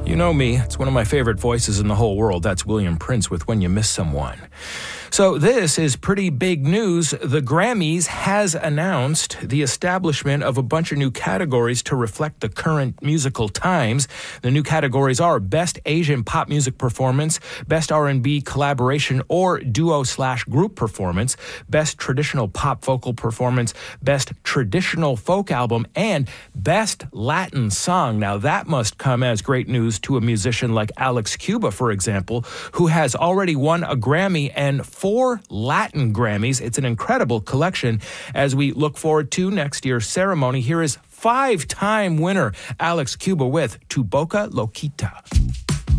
You know me, it's one of my favorite voices in the whole world. That's William Prince with When You Miss Someone. So this is pretty big news. The Grammys has announced the establishment of a bunch of new categories to reflect the current musical times. The new categories are Best Asian Pop Music Performance, Best R&B Collaboration or Duo/Group Performance, Best Traditional Pop Vocal Performance, Best Traditional Folk Album, and Best Latin Song. Now that must come as great news to a musician like Alex Cuba, for example, who has already won a Grammy and 4 Latin Grammys. It's an incredible collection as we look forward to next year's ceremony. Here is 5-time winner Alex Cuba with Tu Boca Loquita.